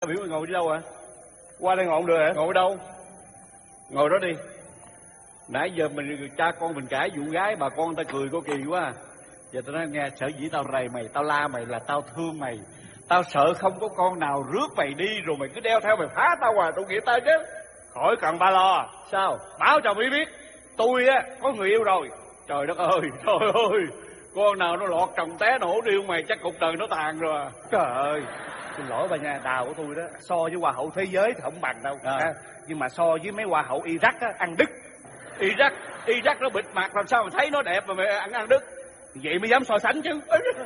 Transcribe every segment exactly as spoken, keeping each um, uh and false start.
Tao biểu mày ngồi đi đâu hả? Qua đây ngồi không được hả? Ngồi đâu? Ngồi đó đi. Nãy giờ mình cha con mình cãi vụ gái, bà con ta cười có kỳ quá. Giờ tao nói nghe, sở dĩ tao rầy mày, tao la mày là tao thương mày. Tao sợ không có con nào rước mày đi rồi mày cứ đeo theo mày phá tao à, tội nghiệp tao chứ. Khỏi cần ba lo. Sao? Báo cho mày biết, tôi á có người yêu rồi. Trời đất ơi, trời ơi, con nào nó lọt trồng té nổ điêu mày chắc cuộc đời nó tàn rồi. Trời ơi, xin lỗi bà nha, đào của tôi đó so với hoa hậu thế giới thì không bằng đâu. À. À, nhưng mà so với mấy hoa hậu Iraq á, ăn đứt. Iraq, Iraq nó bịt mặt làm sao mà thấy nó đẹp mà mày ăn ăn đứt. Vậy mới dám so sánh chứ.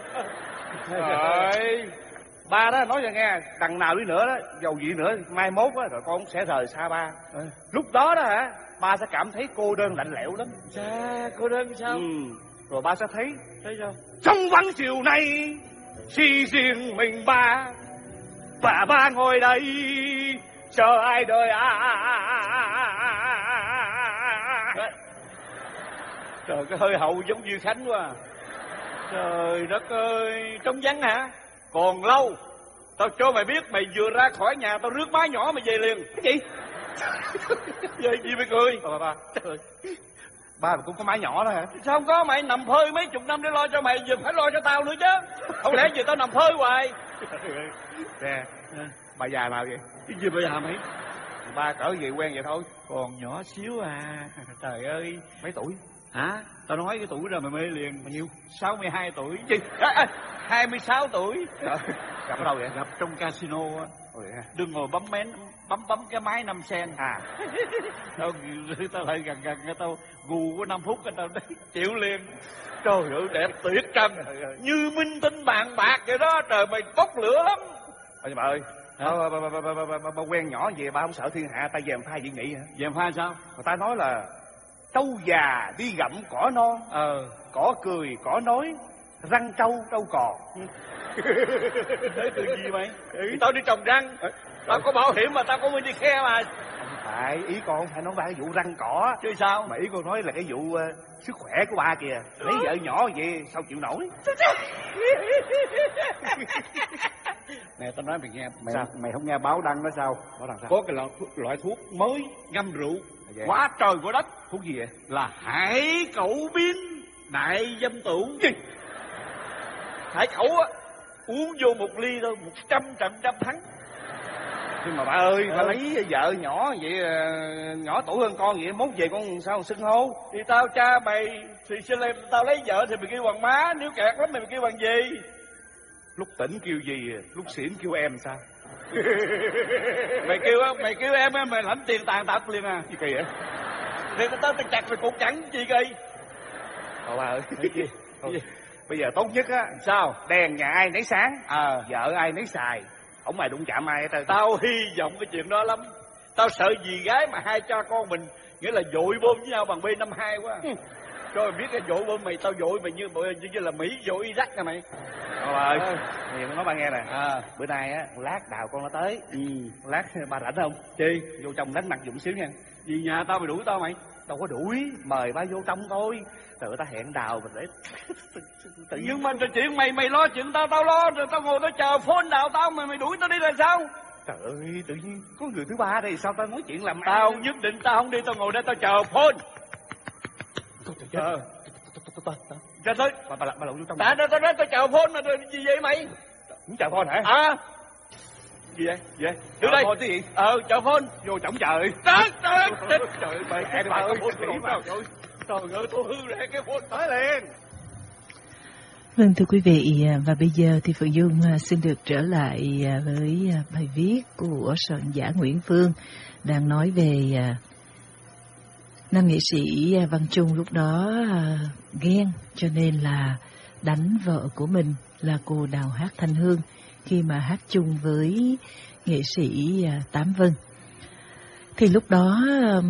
Trời, ba đó nói cho nghe, đằng nào đi nữa đó, dầu gì nữa, mai mốt á rồi con sẽ rời xa ba. À. Lúc đó đó hả, ba sẽ cảm thấy cô đơn lạnh lẽo lắm. Chà, cô đơn sao? Ừ. Rồi ba sẽ thấy, thấy sao? Trong vắng chiều nay, chỉ riêng mình ba, và ba ngồi đây chờ ai đời à. Trời, cái hơi hậu giống Duy Khánh quá. Trời đất ơi, trống vắng hả? Còn lâu. Tao cho mày biết mày vừa ra khỏi nhà tao rước má nhỏ mày về liền. Cái gì? Về gì mày cười? Ba, ba, trời. Ba mày cũng có má nhỏ đó hả? Sao không có, mày nằm phơi mấy chục năm để lo cho mày, giờ phải lo cho tao nữa chứ. Không lẽ giờ tao nằm phơi hoài? Nè, bà già nào vậy? Cái gì bà già mày? Ba cỡ gì quen vậy thôi. Còn nhỏ xíu à. Trời ơi, mấy tuổi? Hả? Tao nói cái tuổi rồi mày mê liền. Bao nhiêu? sáu mươi hai tuổi. Gì? À, à, hai mươi sáu tuổi. Trời, gặp ở đâu vậy? Gặp trong casino á. Đừng ngồi bấm mén, bấm bấm cái máy năm sen. À. Tao, tao lại gần gần cái tao gù có năm phút cái tao đấy chịu liền. Trời ơi đẹp tuyệt trần, như minh tinh bàn bạc vậy đó. Trời mày bốc lửa lắm. Ôi bà ơi, Ba, ba, ba, ba, ba, ba, ba, ba quen nhỏ gì ba không sợ thiên hạ, ta dèm pha dị nghị hả? Dèm pha sao? Người ta nói là trâu già đi gặm cỏ non, ờ, cỏ cười cỏ nói, răng trâu trâu cò. Đấy từ gì mày? Ừ. Tao đi trồng răng, à, tao có bảo hiểm mà tao có đi khe mà. Không phải, ý con phải nói ba cái vụ răng cỏ. Chứ sao? Mà ý con nói là cái vụ uh, sức khỏe của ba kìa. Lấy vợ nhỏ vậy sao chịu nổi? Nè tao nói mày nghe, mày, sao? Mày không nghe báo đăng đó sao? Báo đăng sao? Có cái loại, loại thuốc mới ngâm rượu, à, quá trời quá đất. Thuốc gì vậy? Là hải cẩu biến đại dâm tửu. Gì? Hải cẩu á, uống vô một ly thôi, một trăm trận trăm thắng. Nhưng mà ba ơi, ừ. Ba lấy vợ nhỏ vậy, nhỏ tuổi hơn con vậy, mốt về con sao xưng hô? Thì tao cha mày, thì xin em, tao lấy vợ thì mày kêu bằng má, nếu kẹt lắm mày kêu bằng gì? Lúc tỉnh kêu gì, lúc xỉn kêu em sao? Mày kêu mày kêu em á, mày lãnh tiền tàn tật liền à? Gì kỳ vậy? Thì tao tao chặt mày cục chẳng gì kỳ? Thôi ba ơi, cái gì? Thôi. Bây giờ tốt nhất á, sao? Đèn nhà ai nấy sáng, à, vợ ai nấy xài, không mày đụng chạm ai hết trơn. Tao hy vọng cái chuyện đó lắm. Tao sợ gì gái mà hai cha con mình nghĩa là dội bom với nhau bằng B năm mươi hai quá. Rồi biết cái dội bom mày, tao dội mày như như, như là Mỹ dội Iraq nè mày. Thôi ơi, mày nói ba nghe nè. À, bữa nay á, lát đào con nó tới. Ừ. Lát ba rảnh không? Chi? Vô trong đánh mặt dùm xíu nha. Vì nhà tao mày đuổi tao mày? Đâu có đuổi, mời ba vô trong thôi. Rồi ta hẹn đào mình để tự nhiên. Nhưng mà chuyện mày mày lo chuyện tao tao lo, rồi tao ngồi tao chờ phone đào tao mày mày đuổi tao đi là sao? Trời ơi, tự nhiên có người thứ ba đây sao tao nói chuyện làm tao ăn. Nhất định tao không đi, tao ngồi đây tao chờ phone. Ờ. Ra tới. Bà bà bà lộn vô trong. Tao tao tao tao chờ phone mà gì vậy mày? Muốn chờ phone hả? À. Gì vậy? Gì vậy? Đưa đây. Cái gì? Ờ, chờ phone. Vô trọng chờ. Trời trời trời. Trời ơi, mày em bà ơi, trời ơi. Trời ơi, tôi hư ra cái phone tới liền. Vâng, thưa quý vị, và bây giờ thì Phượng Dung xin được trở lại với bài viết của soạn giả Nguyễn Phương đang nói về nam nghệ sĩ Văn Trung lúc đó ghen cho nên là đánh vợ của mình là cô Đào Hát Thanh Hương khi mà hát chung với nghệ sĩ Tám Vân. Thì lúc đó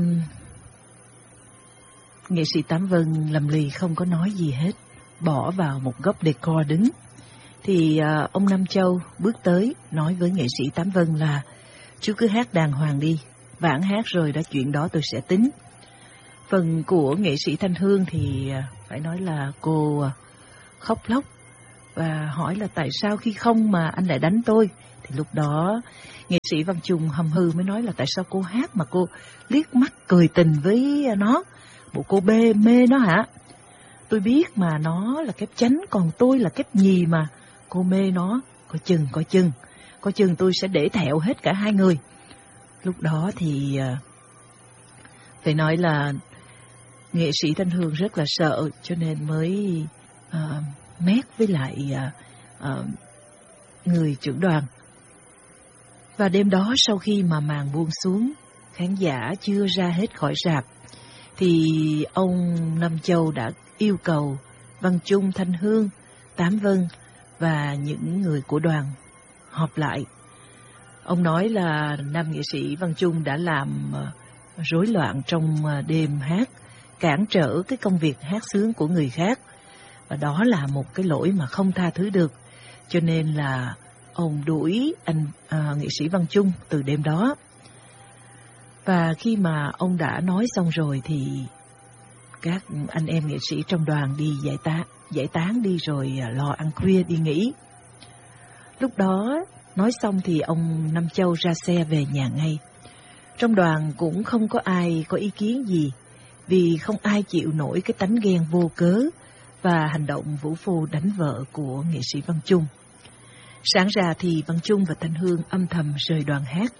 nghệ sĩ Tám Vân lầm lì không có nói gì hết, bỏ vào một góc decor đứng. Thì uh, ông Nam Châu bước tới nói với nghệ sĩ Tám Vân là chú cứ hát đàng hoàng đi, vãn hát rồi đã chuyện đó tôi sẽ tính. Phần của nghệ sĩ Thanh Hương thì uh, phải nói là cô uh, khóc lóc và hỏi là tại sao khi không mà anh lại đánh tôi. Thì lúc đó nghệ sĩ Văn Chung hầm hư mới nói là tại sao cô hát mà cô liếc mắt cười tình với nó, bộ cô bê mê nó hả? Tôi biết mà nó là kép chánh, còn tôi là kép nhì mà. Cô mê nó, coi chừng, coi chừng. Coi chừng tôi sẽ để thẹo hết cả hai người. Lúc đó thì phải nói là nghệ sĩ Thanh Hương rất là sợ, cho nên mới uh, mét với lại uh, uh, người trưởng đoàn. Và đêm đó sau khi mà màn buông xuống, khán giả chưa ra hết khỏi rạp, thì ông Nam Châu đã yêu cầu Văn Chung, Thanh Hương, Tám Vân và những người của đoàn họp lại. Ông nói là nam nghệ sĩ Văn Chung đã làm rối loạn trong đêm hát, cản trở cái công việc hát sướng của người khác, và đó là một cái lỗi mà không tha thứ được. Cho nên là ông đuổi anh à, nghệ sĩ Văn Chung từ đêm đó. Và khi mà ông đã nói xong rồi thì các anh em nghệ sĩ trong đoàn đi giải tán, giải tán đi rồi lo ăn khuya đi nghỉ. Lúc đó nói xong thì ông Nam Châu ra xe về nhà ngay. Trong đoàn cũng không có ai có ý kiến gì, vì không ai chịu nổi cái tánh ghen vô cớ và hành động vũ phu đánh vợ của nghệ sĩ Văn Chung. Sáng ra thì Văn Chung và Thanh Hương âm thầm rời đoàn hát.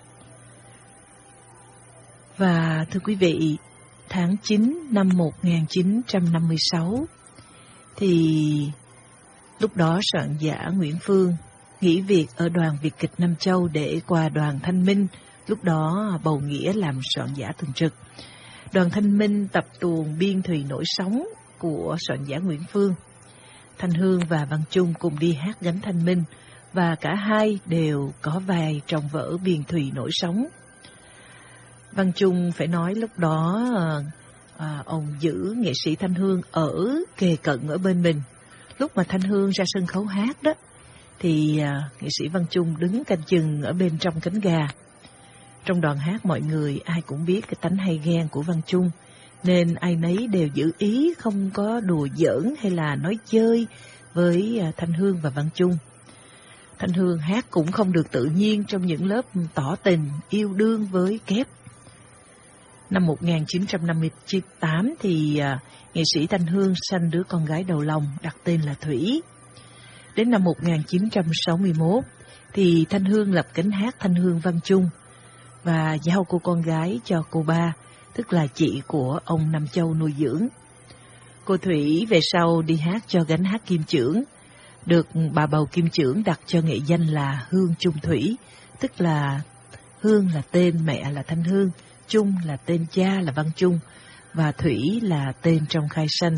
Và thưa quý vị, tháng chín năm một nghìn chín trăm năm mươi sáu, thì lúc đó soạn giả Nguyễn Phương nghỉ việc ở đoàn Việt kịch Nam Châu để qua đoàn Thanh Minh, lúc đó bầu Nghĩa làm soạn giả thường trực. Đoàn Thanh Minh tập tuồng Biên Thùy Nổi Sóng của soạn giả Nguyễn Phương. Thanh Hương và Văn Chung cùng đi hát gánh Thanh Minh, và cả hai đều có vai trong vở Biên Thùy Nổi Sóng. Văn Chung phải nói lúc đó à, ông giữ nghệ sĩ Thanh Hương ở kề cận ở bên mình. Lúc mà Thanh Hương ra sân khấu hát đó, thì à, nghệ sĩ Văn Chung đứng canh chừng ở bên trong cánh gà. Trong đoàn hát mọi người ai cũng biết cái tánh hay ghen của Văn Chung, nên ai nấy đều giữ ý không có đùa giỡn hay là nói chơi với à, Thanh Hương và Văn Chung. Thanh Hương hát cũng không được tự nhiên trong những lớp tỏ tình, yêu đương với kép. Năm một nghìn chín trăm năm mươi tám thì à, nghệ sĩ Thanh Hương sanh đứa con gái đầu lòng đặt tên là Thủy. Đến năm một nghìn chín trăm sáu mươi mốt thì Thanh Hương lập cánh hát Thanh Hương Văn Chung và giao cô con gái cho cô ba, tức là chị của ông Nam Châu nuôi dưỡng. Cô Thủy về sau đi hát cho gánh hát Kim Chưởng, được bà bầu Kim Chưởng đặt cho nghệ danh là Hương Chung Thủy, tức là Hương là tên mẹ là Thanh Hương, Chung là tên cha là Văn Chung, và Thủy là tên trong khai sanh.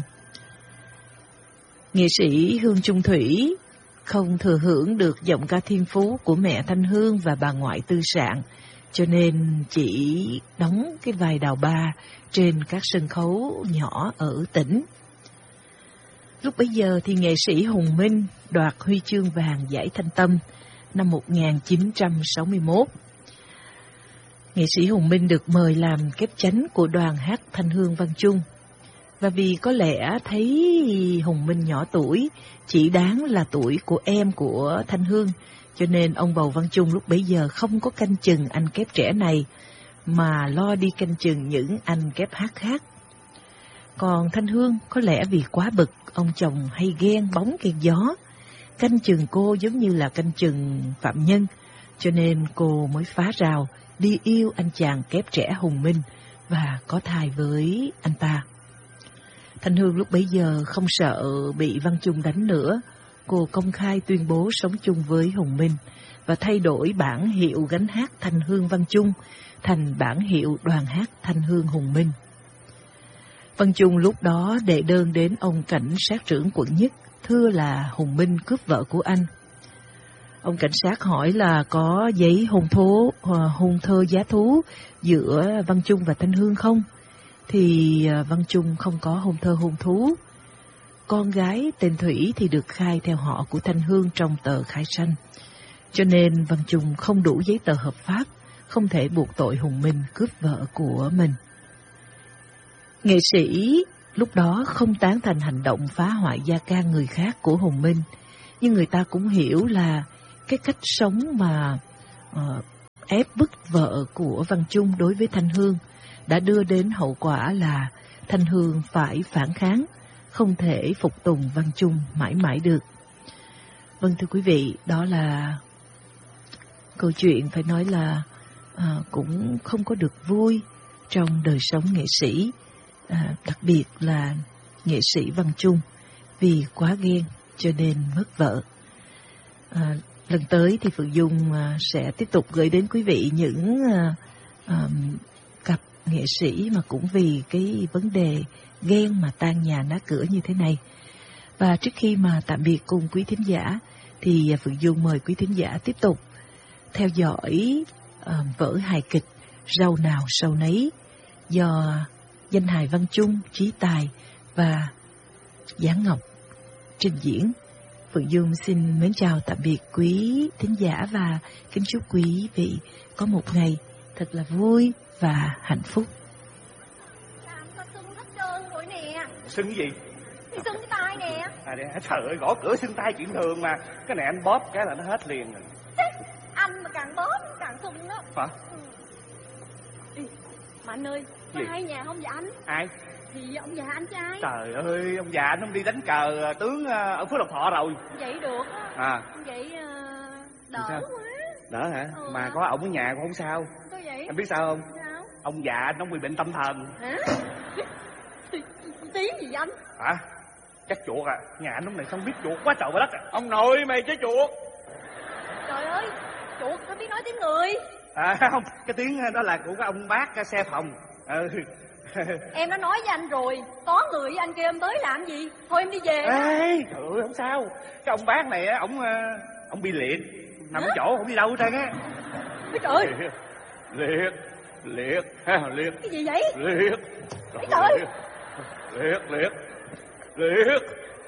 Nghệ sĩ Hương Chung Thủy không thừa hưởng được giọng ca thiên phú của mẹ Thanh Hương và bà ngoại Tư Sạn, cho nên chỉ đóng cái vai đào ba trên các sân khấu nhỏ ở tỉnh. Lúc bấy giờ thì nghệ sĩ Hùng Minh đoạt huy chương vàng giải Thanh Tâm năm một nghìn chín trăm sáu mươi mốt. Nghệ sĩ Hùng Minh được mời làm kép chánh của đoàn hát Thanh Hương Văn Chung. Và vì có lẽ thấy Hùng Minh nhỏ tuổi, chỉ đáng là tuổi của em của Thanh Hương, cho nên ông bầu Văn Chung lúc bấy giờ không có canh chừng anh kép trẻ này, mà lo đi canh chừng những anh kép hát khác. Còn Thanh Hương có lẽ vì quá bực, ông chồng hay ghen bóng ghen gió, canh chừng cô giống như là canh chừng phạm nhân, cho nên cô mới phá rào, đi yêu anh chàng kép trẻ Hùng Minh và có thai với anh ta. Thanh Hương lúc bấy giờ không sợ bị Văn Chung đánh nữa, cô công khai tuyên bố sống chung với Hùng Minh và thay đổi bản hiệu gánh hát Thanh Hương Văn Chung thành bản hiệu đoàn hát Thanh Hương Hùng Minh. Văn Chung lúc đó đệ đơn đến ông cảnh sát trưởng quận Nhất, thưa là Hùng Minh cướp vợ của anh. Ông cảnh sát hỏi là có giấy hôn thố, hôn thơ giá thú giữa Văn Chung và Thanh Hương không? Thì Văn Chung không có hôn thơ hôn thú. Con gái tên Thủy thì được khai theo họ của Thanh Hương trong tờ khai sanh, cho nên Văn Chung không đủ giấy tờ hợp pháp, không thể buộc tội Hùng Minh cướp vợ của mình. Nghệ sĩ lúc đó không tán thành hành động phá hoại gia can người khác của Hùng Minh, nhưng người ta cũng hiểu là cái cách sống mà uh, ép bức vợ của Văn Chung đối với Thanh Hương đã đưa đến hậu quả là Thanh Hương phải phản kháng, không thể phục tùng Văn Chung mãi mãi được. Vâng, thưa quý vị, đó là câu chuyện phải nói là à, cũng không có được vui trong đời sống nghệ sĩ, à, đặc biệt là nghệ sĩ Văn Chung, vì quá ghen cho nên mất vợ. À, lần tới thì Phượng Dung à, sẽ tiếp tục gửi đến quý vị những à, à, cặp nghệ sĩ mà cũng vì cái vấn đề ghen mà tan nhà nát cửa như thế này. Và trước khi mà tạm biệt cùng quý thính giả thì Phượng Dung mời quý thính giả tiếp tục theo dõi uh, vở hài kịch Rau Nào Sâu Nấy do danh hài Văn Chung, Trí Tài và Giáng Ngọc trình diễn. Phượng Dung xin mến chào tạm biệt quý thính giả và kính chúc quý vị có một ngày thật là vui và hạnh phúc. Làm sao sưng hết trơn rồi nè. Sưng cái gì? Thì sưng cái tay nè. À đây, trời ơi, gõ cửa sưng tay chuyện thường mà. Cái này anh bóp cái là nó hết liền rồi. Thế, anh mà càng bóp càng sưng đó. Hả? Ừ. Ê, mà anh ơi, có ai nhà không dạ anh? Ai? Thì ông già anh trai. Trời ơi, ông già anh ông đi đánh cờ tướng ở Phước Lộc Thọ rồi. Vậy được á. À. Vậy uh, đỡ quá. Đỡ hả? Ừ. Mà có ổng ở nhà cũng không sao. Sao vậy? Anh biết sao không? Sao? Ông già anh ông bị bệnh tâm thần. Hả? Tiếng gì anh? Hả? Chắc chuột à. Nhà anh lúc này không biết chuột quá trời quá đất à. Ông nội mày chứ chuột. Trời ơi, chuột sao biết nói tiếng người? À không, cái tiếng đó là của cái ông bác cái xe phòng. Ừ. Em đã nói với anh rồi, có người với anh kia em tới làm gì? Thôi em đi về. Ê, trời ơi, không sao. Cái ông bác này á, ổng ổng bị liệt, nằm ở chỗ không đi đâu hết trơn á. Trời ơi. Liệt, liệt, liệt. Cái gì vậy? Liệt. Trời ơi. Liệt, liệt, liệt.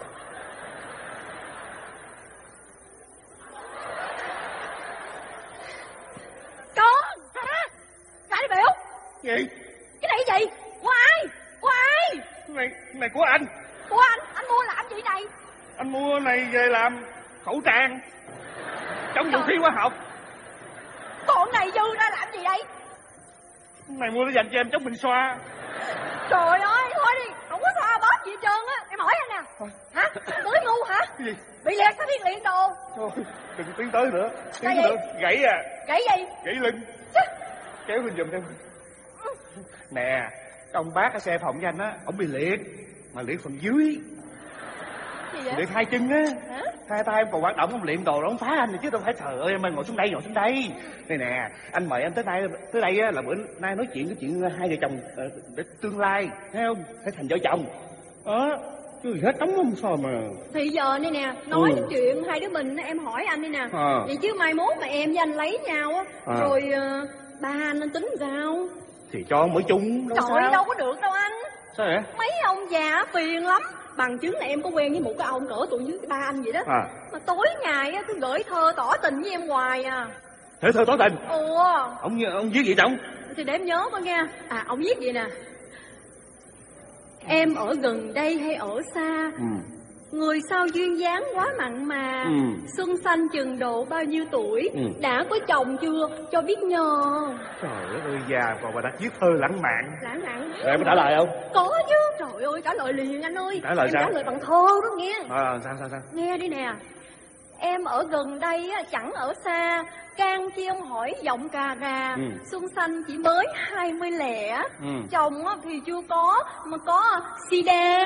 Con. Hả? Ra đi biểu. Gì? Cái này cái gì? Của ai? Của ai? Này, này của anh. Của anh? Anh mua làm gì này? Anh mua này về làm khẩu trang chống vũ khí hóa học. Còn này dư ra làm gì đây? Này mua để dành cho em chống bệnh xoa. Trời ơi, thôi đi, không có xoa bóp gì hết trơn á. Em hỏi anh nè. Hả? Tới ngu hả? Cái gì? Bị liệt sao thiên liệt đồ? Thôi, đừng tiến tới nữa. Tiến Cái nữa. Gãy à. Gãy gì? Gãy lưng. Kéo lên giùm em. Nè, cái ông bác ở xe phòng với anh á, ổng bị liệt. Mà liệt phần dưới. Gì vậy? Liệt hai chân á. Hả? Hai tay em còn hoạt động, ông liệm đồ, ông phá anh chứ đâu phải. Trời ơi em ơi, ngồi xuống đây, ngồi xuống đây. Đây nè, anh mời em tới đây tới đây á, là bữa nay nói chuyện cái chuyện hai vợ chồng để tương lai, thấy không? Phải thành vợ chồng. Đó, chứ hết tống không sao mà. Thì giờ này nè, nói Ừ. cái chuyện hai đứa mình em hỏi anh đi nè. À. Vậy chứ mai mốt mà em với anh lấy nhau á, À. rồi uh, ba anh anh tính sao? Thì cho mỗi chung đâu Trời ơi, sao. đâu có được đâu anh. Sao vậy? Mấy ông già phiền lắm. Bằng chứng là em có quen với một cái ông cỡ tuổi dưới ba anh vậy đó. À. Mà tối ngày á, cứ gửi thơ tỏ tình với em hoài à. Thế thôi tỏ tình. Ủa. Ông ông viết gì trọng? Thì để em nhớ coi nha. À, ông viết vậy nè. Em ở gần đây hay ở xa, Ừ. người sao duyên dáng quá mặn mà. Ừ. Xuân xanh chừng độ bao nhiêu tuổi, Ừ. đã có chồng chưa, cho biết nhờ. Trời ơi già còn bà đã viết thơ lãng mạn. Lãng mạn. Rồi em có trả lời không? Có chứ. Trời ơi, trả lời liền anh ơi. Trả lời em sao? trả lời bằng thơ đó nghe. À, sao sao sao? Nghe đi nè. Em ở gần đây á, chẳng ở xa, can chi ông hỏi giọng cà rà. Ừ. Xuân xanh chỉ mới hai mươi lẻ. Ừ. Chồng á, thì chưa có, mà có sida.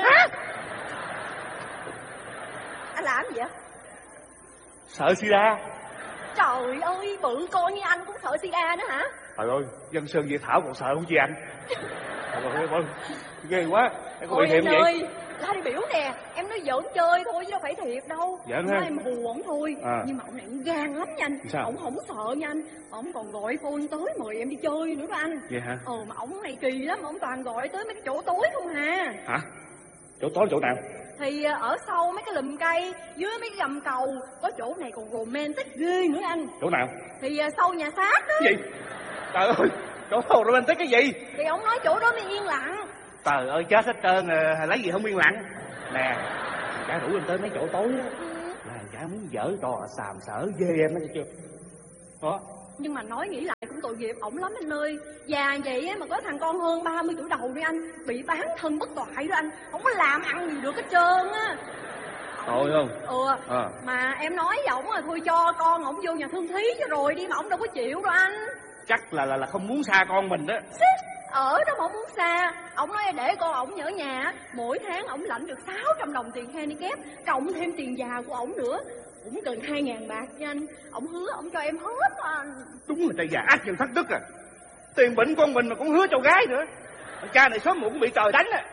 Anh làm gì vậy? Sợ sida. Trời ơi, bự coi như anh cũng sợ sida nữa hả? Trời ơi, dân sơn Việt Thảo còn sợ không chi anh? Trời ơi, ghê quá. Em có Thôi bị hiểm anh vậy? ơi, la đi biểu nè. Em nói giỡn chơi thôi chứ đâu phải thiệt đâu. Giỡn Nói hả? em hù ổng thôi. À. Nhưng mà ông này gan lắm nha anh. Sao? Ổng không sợ nha anh. Ổng còn gọi phone tới mời em đi chơi nữa đó anh. Vậy hả? Ờ mà ổng này kỳ lắm. Ổng toàn gọi tới mấy cái chỗ tối không hà. Hả? Chỗ tối chỗ nào? Thì ở sau mấy cái lùm cây, dưới mấy cái gầm cầu. Có chỗ này còn romantic ghê nữa anh. Chỗ nào? Thì sau nhà xác đó. Cái gì? Trời ơi, chỗ nào romantic cái gì? Thì ổng nói chỗ đó mới yên lặng. Trời ơi, chết hết trơn, à, lấy gì không yên lặng. Nè, đã rủ em tới mấy chỗ tối đó Ừ. là chả muốn giở trò xàm xỡ ghê em đó, nghe chưa? Đó. Nhưng mà nói nghĩ lại cũng tội nghiệp ổng lắm anh ơi. Già vậy mà có thằng con hơn ba mươi tuổi đầu đi anh, bị bán thân bất toại đó anh, không có làm ăn gì được hết trơn á. Tội không? Ừ à. Mà em nói với ổng là thôi cho con ổng vô nhà thương thí cho rồi đi, mà ổng đâu có chịu đâu anh. Chắc là là là không muốn xa con mình đó. Ở đó mà ổng muốn xa. Ổng nói để con ổng ở nhà, mỗi tháng ổng lãnh được sáu trăm đồng tiền handicap, cộng thêm tiền già của ổng nữa, cũng gần hai ngàn bạc nha anh. Ổng hứa ổng cho em hết anh. Đúng là trai già ác nhân thất đức à. Tiền bệnh con mình mà cũng hứa cho gái nữa. Cha này sớm muộn cũng bị trời đánh à.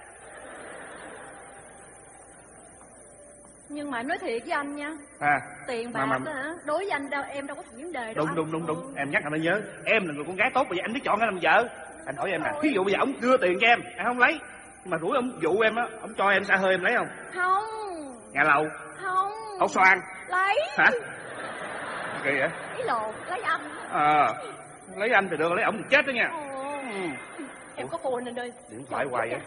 Nhưng mà em nói thiệt với anh nha, à, tiền bạc mà, mà... hả, đối với anh đâu em đâu có vấn đề đâu. Đúng anh. đúng đúng đúng ừ. Em nhắc anh mới nhớ, em là người con gái tốt, bây giờ anh biết chọn ai làm vợ. Anh hỏi em nè, ví dụ bây giờ ông đưa tiền cho em, em không lấy, mà rủi ông dụ em á, ông cho em xa hơi em lấy không? Không. Nhà lầu? Không. Ốc xoan? Lấy. Hả? Kỳ vậy? Lấy lột, lấy anh. À, lấy anh thì được, lấy ổng thì chết đó nha. ừ. Em có phone anh ơi. Điện thoại hoài vậy.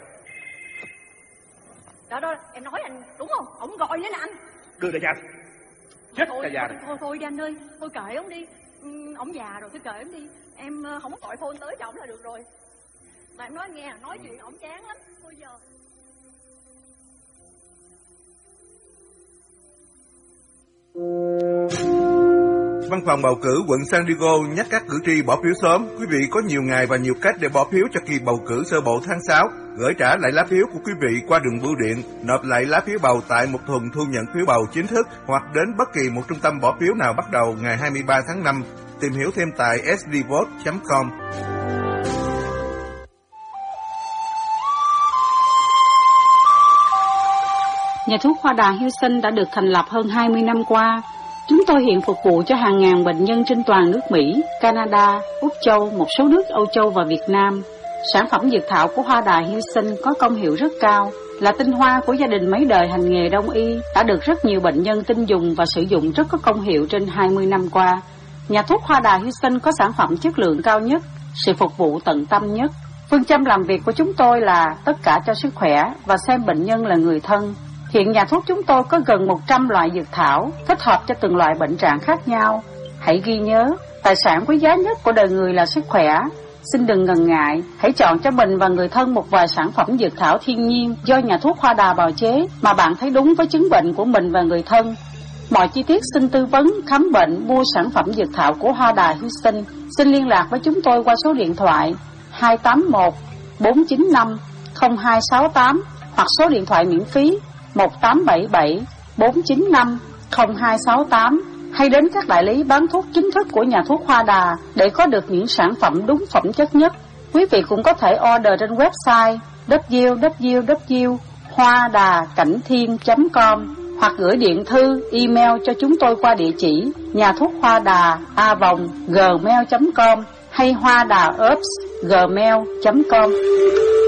Đó đó, em nói anh đúng không? Ổng gọi nữa nè anh. Đưa ra cha. Chết thôi, cả già này. Thôi thôi đi anh ơi, thôi kệ ổng đi. Ừ, ổng già rồi, thôi kệ ổng đi. Em không có gọi phone tới cho ổng là được rồi. Mà em nói nghe, nói chuyện ổng chán lắm. Thôi giờ. Văn phòng bầu cử quận San Diego nhắc các cử tri bỏ phiếu sớm. Quý vị có nhiều ngày và nhiều cách để bỏ phiếu cho kỳ bầu cử sơ bộ tháng sáu. Gửi trả lại lá phiếu của quý vị qua đường bưu điện, nộp lại lá phiếu bầu tại một thùng thu nhận phiếu bầu chính thức hoặc đến bất kỳ một trung tâm bỏ phiếu nào bắt đầu ngày hai mươi ba tháng năm. Tìm hiểu thêm tại s d vote chấm com. Nhà thuốc Hoa Đà Houston đã được thành lập hơn hai mươi năm qua. Chúng tôi hiện phục vụ cho hàng ngàn bệnh nhân trên toàn nước Mỹ, Canada, Úc Châu, một số nước Âu Châu và Việt Nam. Sản phẩm dược thảo của Hoa Đà Houston có công hiệu rất cao, là tinh hoa của gia đình mấy đời hành nghề đông y, đã được rất nhiều bệnh nhân tin dùng và sử dụng rất có công hiệu trên hai mươi năm qua. Nhà thuốc Hoa Đà Houston có sản phẩm chất lượng cao nhất, sự phục vụ tận tâm nhất. Phương châm làm việc của chúng tôi là tất cả cho sức khỏe và xem bệnh nhân là người thân. Hiện nhà thuốc chúng tôi có gần một trăm loại dược thảo, thích hợp cho từng loại bệnh trạng khác nhau. Hãy ghi nhớ, tài sản quý giá nhất của đời người là sức khỏe. Xin đừng ngần ngại, hãy chọn cho mình và người thân một vài sản phẩm dược thảo thiên nhiên do nhà thuốc Hoa Đà bào chế mà bạn thấy đúng với chứng bệnh của mình và người thân. Mọi chi tiết xin tư vấn, khám bệnh, mua sản phẩm dược thảo của Hoa Đà Houston. Xin liên lạc với chúng tôi qua số điện thoại hai tám một bốn chín năm không hai sáu tám hoặc số điện thoại miễn phí một tám bảy bảy bốn chín năm không hai sáu tám, hay đến các đại lý bán thuốc chính thức của nhà thuốc Hoa Đà để có được những sản phẩm đúng phẩm chất nhất. Quý vị cũng có thể order trên website w w w chấm hoa đà cảnh thiên chấm com hoặc gửi điện thư, email cho chúng tôi qua địa chỉ nhà thuốc hoa đà a vòng gmail chấm com hay hoa đà herbs gmail chấm com.